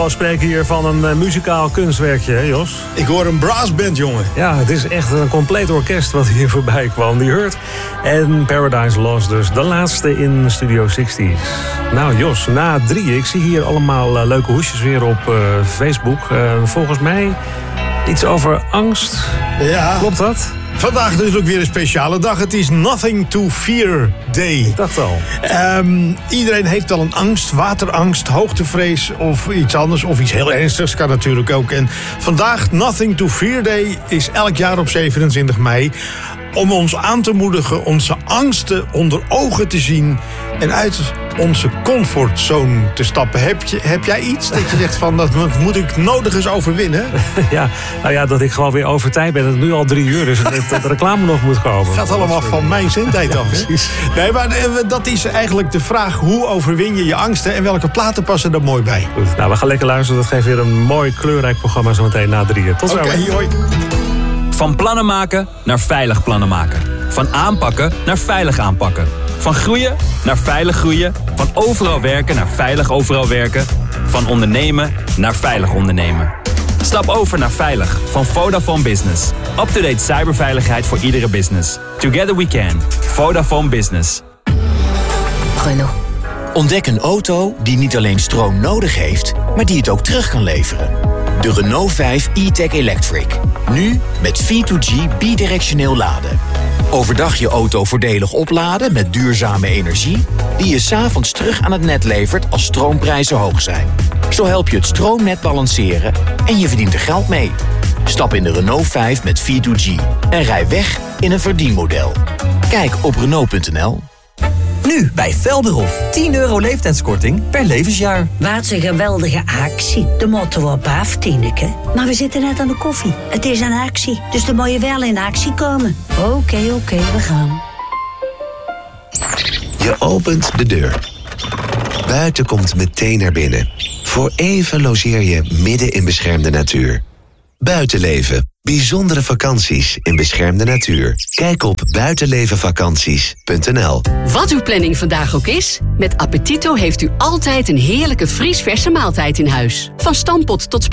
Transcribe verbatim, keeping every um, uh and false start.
We spreken hier van een uh, muzikaal kunstwerkje, hè Jos? Ik hoor een brassband, jongen. Ja, het is echt een compleet orkest wat hier voorbij kwam. Die Hurt en Paradise Lost dus. De laatste in Studio zestig. Nou Jos, na drie. Ik zie hier allemaal uh, leuke hoesjes weer op uh, Facebook. Uh, volgens mij iets over angst. Ja. Klopt dat? Vandaag dus ook weer een speciale dag. Het is Nothing to Fear Day. Ik dacht al. Um, iedereen heeft al een angst. Waterangst, hoogtevrees of iets anders. Of iets heel ernstigs kan natuurlijk ook. En vandaag, Nothing to Fear Day, is elk jaar op zevenentwintig mei... om ons aan te moedigen onze angsten onder ogen te zien... en uit onze comfortzone te stappen. Heb, je, heb jij iets dat je zegt van, dat moet ik nodig eens overwinnen? Ja, nou ja, dat ik gewoon weer over tijd ben. Dat het nu al drie uur is en dat de reclame nog moet komen. Het gaat allemaal van mijn zendtijd af. Ja, precies. Nee, maar dat is eigenlijk de vraag. Hoe overwin je je angsten en welke platen passen er mooi bij? Goed, nou, we gaan lekker luisteren. Dat geeft weer een mooi kleurrijk programma zo meteen na drieën. Tot zo. Oké, okay, hoi. Van plannen maken naar veilig plannen maken. Van aanpakken naar veilig aanpakken. Van groeien naar veilig groeien. Van overal werken naar veilig overal werken. Van ondernemen naar veilig ondernemen. Stap over naar veilig van Vodafone Business. Up-to-date cyberveiligheid voor iedere business. Together we can. Vodafone Business. Renault. Ontdek een auto die niet alleen stroom nodig heeft, maar die het ook terug kan leveren. De Renault vijf e-tech Electric. Nu met V twee G bidirectioneel laden. Overdag je auto voordelig opladen met duurzame energie... die je 's avonds terug aan het net levert als stroomprijzen hoog zijn. Zo help je het stroomnet balanceren en je verdient er geld mee. Stap in de Renault vijf met V twee G en rij weg in een verdienmodel. Kijk op Renault punt n l. Nu bij Velderhof. tien euro leeftijdskorting per levensjaar. Wat een geweldige actie. De motto op af, Tineke. Maar we zitten net aan de koffie. Het is een actie, dus dan moet je wel in actie komen. Oké, okay, oké, okay, we gaan. Je opent de deur. Buiten komt meteen naar binnen. Voor even logeer je midden in beschermde natuur. Buitenleven. Bijzondere vakanties in beschermde natuur. Kijk op buitenlevenvakanties punt n l. Wat uw planning vandaag ook is, met Appetito heeft u altijd een heerlijke vriesverse maaltijd in huis. Van stampot tot